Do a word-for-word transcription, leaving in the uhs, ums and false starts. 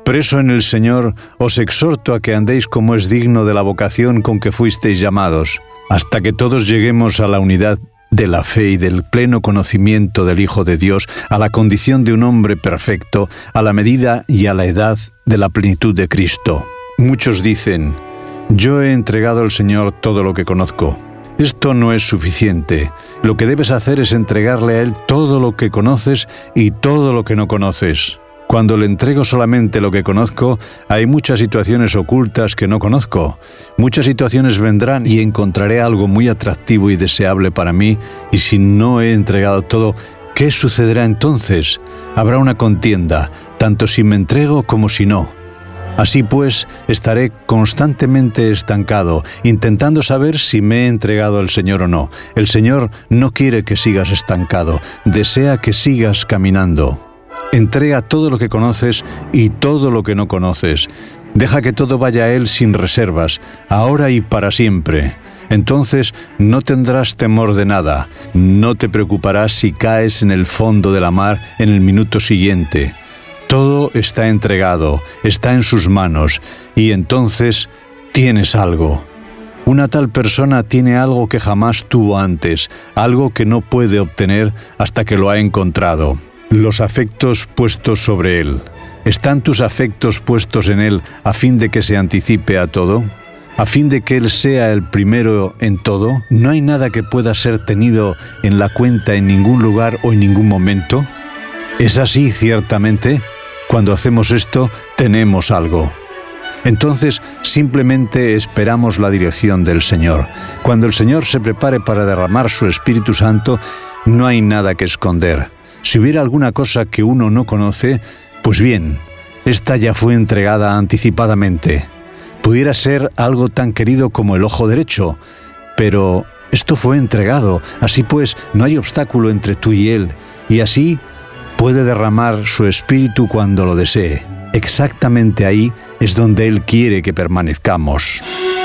Por eso en el Señor os exhorto a que andéis como es digno de la vocación con que fuisteis llamados, hasta que todos lleguemos a la unidad de la fe y del pleno conocimiento del Hijo de Dios, a la condición de un hombre perfecto, a la medida y a la edad de la plenitud de Cristo. Muchos dicen: yo he entregado al Señor todo lo que conozco. Esto no es suficiente. Lo que debes hacer es entregarle a Él todo lo que conoces y todo lo que no conoces. Cuando le entrego solamente lo que conozco, hay muchas situaciones ocultas que no conozco. Muchas situaciones vendrán y encontraré algo muy atractivo y deseable para mí, y si no he entregado todo, ¿qué sucederá entonces? Habrá una contienda, tanto si me entrego como si no. Así pues, estaré constantemente estancado, intentando saber si me he entregado al Señor o no. El Señor no quiere que sigas estancado, desea que sigas caminando. Entrega todo lo que conoces y todo lo que no conoces. Deja que todo vaya a Él sin reservas, ahora y para siempre. Entonces no tendrás temor de nada, no te preocuparás si caes en el fondo de la mar en el minuto siguiente. Todo está entregado, está en sus manos, y entonces tienes algo. Una tal persona tiene algo que jamás tuvo antes, algo que no puede obtener hasta que lo ha encontrado. Los afectos puestos sobre Él. ¿Están tus afectos puestos en Él a fin de que se anticipe a todo? ¿A fin de que Él sea el primero en todo? ¿No hay nada que pueda ser tenido en la cuenta en ningún lugar o en ningún momento? ¿Es así ciertamente? Cuando hacemos esto, tenemos algo. Entonces, simplemente esperamos la dirección del Señor. Cuando el Señor se prepare para derramar su Espíritu Santo, no hay nada que esconder. Si hubiera alguna cosa que uno no conoce, pues bien, esta ya fue entregada anticipadamente. Pudiera ser algo tan querido como el ojo derecho, pero esto fue entregado. Así pues, no hay obstáculo entre tú y Él, y así puede derramar su espíritu cuando lo desee. Exactamente ahí es donde Él quiere que permanezcamos.